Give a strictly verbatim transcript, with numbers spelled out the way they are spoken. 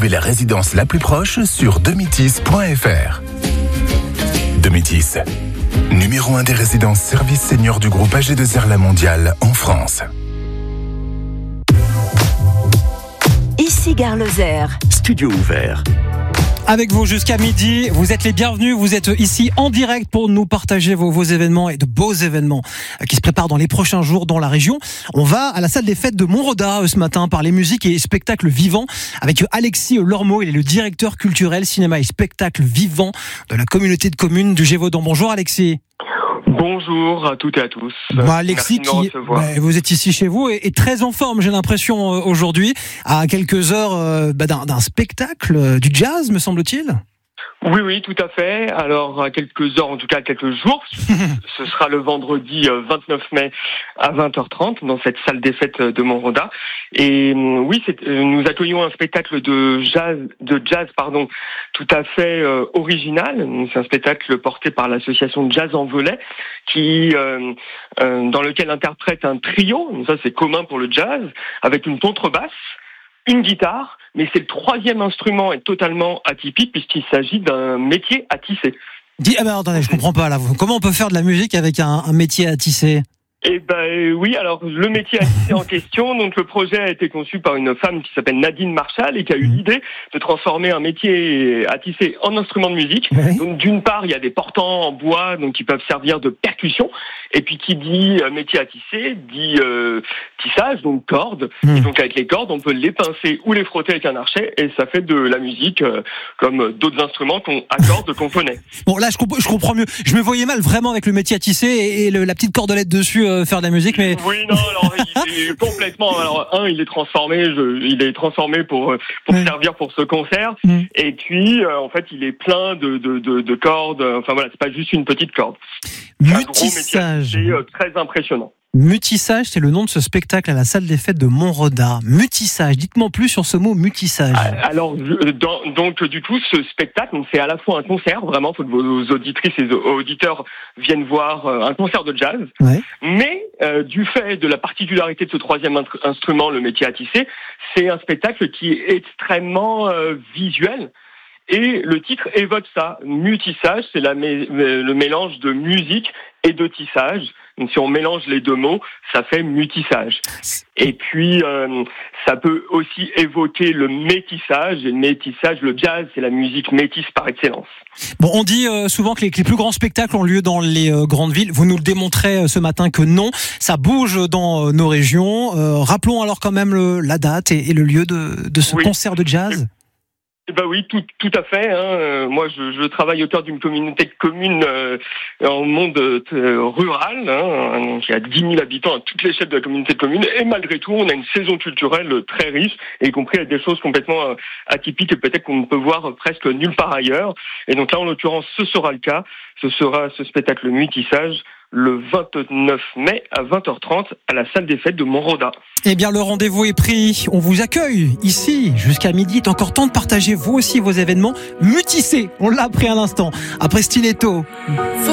Trouvez la résidence la plus proche sur domitis point f r. Domitis, numéro un des résidences services seniors du groupe A G deux R La Mondiale en France. Ici Gare Lozère. Studio ouvert. Avec vous jusqu'à midi, vous êtes les bienvenus, vous êtes ici en direct pour nous partager vos, vos événements et de beaux événements qui se préparent dans les prochains jours dans la région. On va à la salle des fêtes de Montroda ce matin parler musique et spectacle vivant avec Alexis Lormeau, il est le directeur culturel cinéma et spectacle vivant de la communauté de communes du Gévaudan. Bonjour Alexis. Bonjour à toutes et à tous. Bah, Alexis, qui, bah, vous êtes ici chez vous et, et très en forme, j'ai l'impression, euh, aujourd'hui, à quelques heures euh, bah, d'un, d'un spectacle, euh, du jazz, me semble-t-il. Oui, oui, tout à fait. Alors, à quelques heures, en tout cas quelques jours, ce sera le vendredi vingt-neuf mai à vingt heures trente dans cette salle des fêtes de Montroda. Et oui, c'est, nous accueillons un spectacle de jazz, de jazz, pardon, tout à fait euh, original. C'est un spectacle porté par l'association Jazz en Velay, qui, euh, euh, dans lequel interprète un trio. Donc ça, c'est commun pour le jazz, avec une contrebasse, une guitare, mais c'est le troisième instrument est totalement atypique puisqu'il s'agit d'un métier à tisser. Dis, ah ben attendez, je comprends pas là. Comment on peut faire de la musique avec un, un métier à tisser ? Eh ben oui, alors le métier à tisser en question, donc le projet a été conçu par une femme qui s'appelle Nadine Marshall et qui a eu l'idée de transformer un métier à tisser en instrument de musique. Oui. Donc d'une part, il y a des portants en bois donc qui peuvent servir de percussion, et puis qui dit euh, métier à tisser dit euh, tissage, donc cordes. Mmh. Et donc avec les cordes, on peut les pincer ou les frotter avec un archet et ça fait de la musique euh, comme d'autres instruments qu'on accorde qu'on connaît. Bon là, je, comp- je comprends mieux. Je me voyais mal vraiment avec le métier à tisser et, et le, la petite cordelette dessus. Euh, faire de la musique, mais oui, non, alors il est complètement. Alors un, il est transformé, je, il est transformé pour pour oui. servir pour ce concert, mmh. et puis euh, en fait, il est plein de de de, de cordes. Enfin voilà, c'est pas juste une petite corde. Mutissage, c'est euh, très impressionnant. Mutissage, c'est le nom de ce spectacle à la salle des fêtes de Montroda. Mutissage, dites-moi plus sur ce mot mutissage. Alors, dans, donc du coup, ce spectacle, c'est à la fois un concert, vraiment, faut que vos auditrices et auditeurs viennent voir un concert de jazz, ouais. mais euh, du fait de la particularité de ce troisième instrument, le métier à tisser, c'est un spectacle qui est extrêmement euh, visuel. Et le titre évoque ça. Mutissage, c'est la, le mélange de musique et de tissage. Donc si on mélange les deux mots, ça fait mutissage. Et puis, euh, ça peut aussi évoquer le métissage. Et le métissage, le jazz, c'est la musique métisse par excellence. Bon, on dit euh, souvent que les, que les plus grands spectacles ont lieu dans les euh, grandes villes. Vous nous le démontrez euh, ce matin que non, ça bouge dans euh, nos régions. Euh, rappelons alors quand même le, la date et, et le lieu de, de ce oui. concert de jazz. Eh ben oui, tout, tout à fait. Hein. Moi, je, je travaille au cœur d'une communauté de communes euh, en monde euh, rural. Hein. Il y a dix mille habitants à toute l'échelle de la communauté de communes. Et malgré tout, on a une saison culturelle très riche, y compris avec des choses complètement euh, atypiques et peut-être qu'on ne peut voir presque nulle part ailleurs. Et donc là, en l'occurrence, ce sera le cas. Ce sera ce spectacle Mutissage le vingt-neuf mai à vingt heures trente à la salle des fêtes de Montroda. Eh bien, le rendez-vous est pris. On vous accueille ici jusqu'à midi. Il est encore temps de partager vous aussi vos événements. Mutissez, on l'a appris à l'instant. Après Stiletto.